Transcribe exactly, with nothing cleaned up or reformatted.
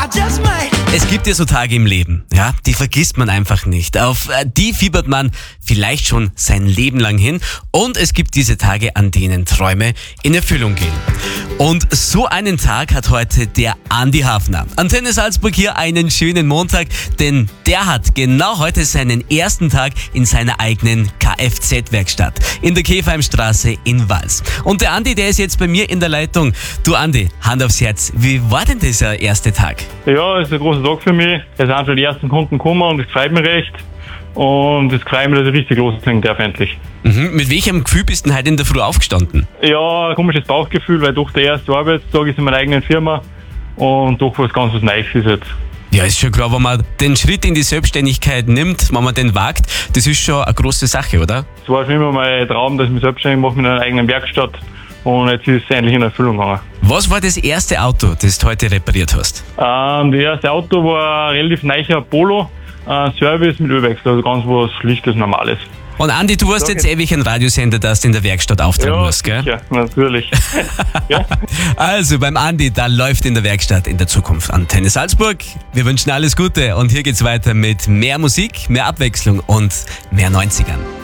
Es gibt ja so Tage im Leben, ja, die vergisst man einfach nicht. Auf äh, die fiebert man vielleicht schon sein Leben lang hin. Und es gibt diese Tage, an denen Träume in Erfüllung gehen. Und so einen Tag hat heute der Andi Hafner. Antenne Salzburg hier einen schönen Montag, denn der hat genau heute seinen ersten Tag in seiner eigenen Kfz-Werkstatt in der Käfheimstraße in Wals. Und der Andi, der ist jetzt bei mir in der Leitung. Du Andi, Hand aufs Herz, wie war denn dieser erste Tag? Ja, es ist ein großer Tag für mich. Es sind schon die ersten Kunden gekommen und es freut mich recht. Und es freut mich, dass ich richtig loslegen darf endlich. Mhm. Mit welchem Gefühl bist du denn heute in der Früh aufgestanden? Ja, ein komisches Bauchgefühl, weil doch der erste Arbeitstag ist in meiner eigenen Firma und doch was ganz was Neues ist jetzt. Ja, ist schon klar, wenn man den Schritt in die Selbstständigkeit nimmt, wenn man den wagt, das ist schon eine große Sache, oder? Es war schon immer mein Traum, dass ich mich selbstständig mache mit einer eigenen Werkstatt und jetzt ist es endlich in Erfüllung gegangen. Was war das erste Auto, das du heute repariert hast? Ähm, das erste Auto war ein relativ neuer Polo, ein Service mit Ölwechsel, also ganz was Schlichtes, Normales. Und Andi, du weißt jetzt ewig ein Radiosender, das du in der Werkstatt auftragen Ja, musst, gell? Ja, natürlich. Ja. Also beim Andi, da läuft in der Werkstatt in der Zukunft Antenne Salzburg. Wir wünschen alles Gute und hier geht's weiter mit mehr Musik, mehr Abwechslung und mehr neunzigern.